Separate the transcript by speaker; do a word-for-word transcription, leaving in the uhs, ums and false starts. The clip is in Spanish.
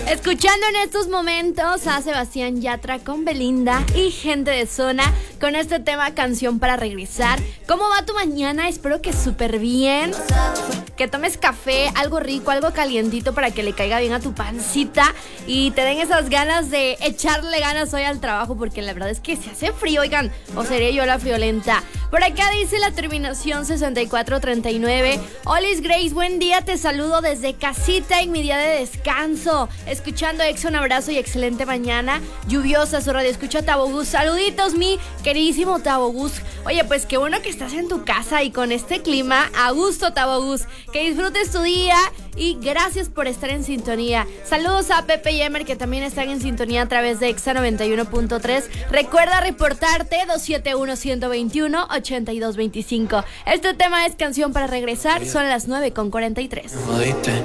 Speaker 1: Escuchando en estos momentos a Sebastián Yatra con Belinda y Gente de Zona con este tema Canción para Regresar. ¿Cómo va tu mañana? Espero que súper bien. Que tomes café, algo rico, algo calientito para que le caiga bien a tu pancita y te den esas ganas de echarle ganas hoy al trabajo, porque la verdad es que se hace frío, oigan, o seré yo la friolenta. Por acá dice la terminación sesenta y cuatro treinta y nueve. Olis Grace, buen día, te saludo desde casita en mi día de descanso. Escuchando Exa, un abrazo y excelente mañana. Lluviosa su radio, escucha Tabogus. Saluditos, mi queridísimo Tabogus. Oye, pues qué bueno que estás en tu casa y con este clima. A gusto, Tabogus. Que disfrutes tu día y gracias por estar en sintonía. Saludos a Pepe y Emer, que también están en sintonía a través de Exa noventa y uno punto tres. Recuerda reportarte dos siete uno, uno dos uno, ocho dos dos cinco. Este tema es Canción para Regresar. Son las nueve con cuarenta y tres.
Speaker 2: Jodiste,